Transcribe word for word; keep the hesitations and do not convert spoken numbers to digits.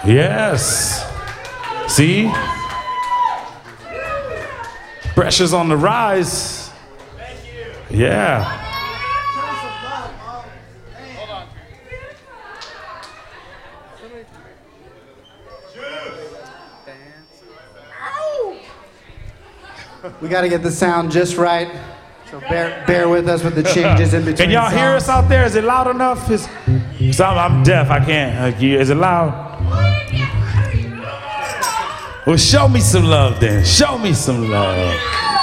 Yes. See? Pressure's on the rise. Thank you. Yeah. Hold on. We got to get the sound just right. So bear, bear with us with the changes in between. Can y'all hear us out there? Is it loud enough? Is, so I'm, I'm deaf. I can't. Uh, Is it loud? Well, show me some love then. Show me some love.